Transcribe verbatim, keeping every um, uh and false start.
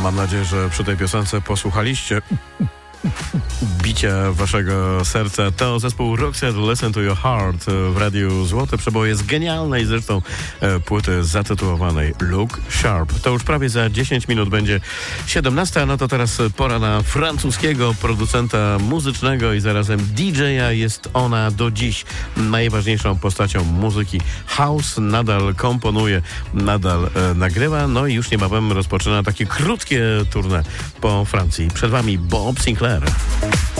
Mam nadzieję, że przy tej piosence posłuchaliście bicia waszego serca. To zespół Roxette, Listen to Your Heart w Radiu Złote Przeboje z genialnej zresztą e, płyty zatytułowanej Look Sharp. To już prawie za dziesięć minut będzie siedemnasta, no to teraz pora na francuskiego producenta muzycznego i zarazem D J-a. Jest ona do dziś najważniejszą postacią muzyki house. Nadal komponuje, nadal e, nagrywa, no i już niebawem rozpoczyna takie krótkie tournée po Francji. Przed wami Bob Sinclair.